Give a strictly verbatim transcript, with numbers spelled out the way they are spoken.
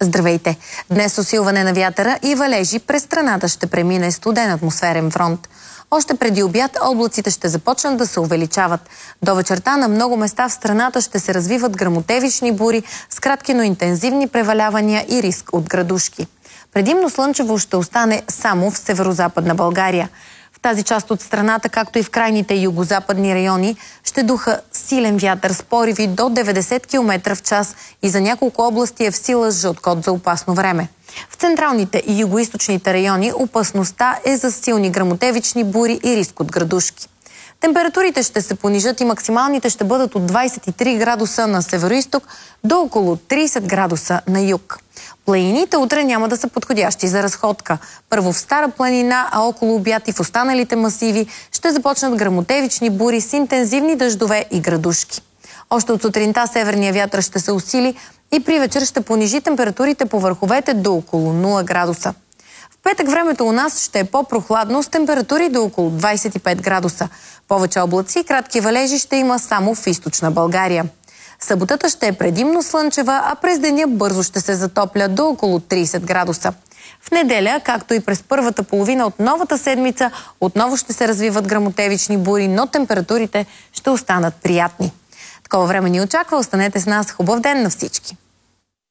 Здравейте! Днес усилване на вятъра и валежи през страната ще премине студен атмосферен фронт. Още преди обяд облаците ще започнат да се увеличават. До вечерта на много места в страната ще се развиват гръмотевични бури с кратки, но интензивни превалявания и риск от градушки. Предимно слънчево ще остане само в северозападна България. В тази част от страната, както и в крайните югозападни райони, ще духа силен вятър с пориви до деветдесет километра в час и за няколко области е в сила жълт код за опасно време. В централните и югоизточните райони опасността е за силни гръмотевични бури и риск от градушки. Температурите ще се понижат и максималните ще бъдат от двадесет и три градуса на североизток до около тридесет градуса на юг. Планините утре няма да са подходящи за разходка. Първо в Стара планина, а около обяд и в останалите масиви ще започнат гръмотевични бури с интензивни дъждове и градушки. Още от сутринта северния вятър ще се усили и при вечер ще понижи температурите по върховете до около нула градуса. В петък времето у нас ще е по-прохладно с температури до около двадесет и пет градуса. Повече облаци и кратки валежи ще има само в източна България. Съботата ще е предимно слънчева, а през деня бързо ще се затопля до около тридесет градуса. В неделя, както и през първата половина от новата седмица, отново ще се развиват гръмотевични бури, но температурите ще останат приятни. Такова време ни очаква. Останете с нас. Хубав ден на всички!